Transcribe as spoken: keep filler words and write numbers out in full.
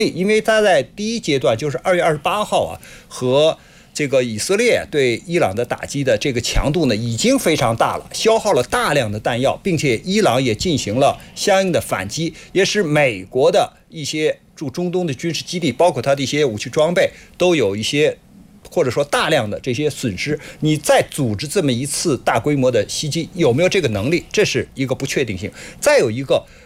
因为他在第一阶段，就是二月二十八号啊，和这个以色列对伊朗的打击的这个强度呢，已经非常大了，消耗了大量的弹药，并且伊朗也进行了相应的反击，也使美国的一些驻中东的军事基地，包括它的一些武器装备，都有一些或者说大量的这些损失。你再组织这么一次大规模的袭击，有没有这个能力？这是一个不确定性。再有一个，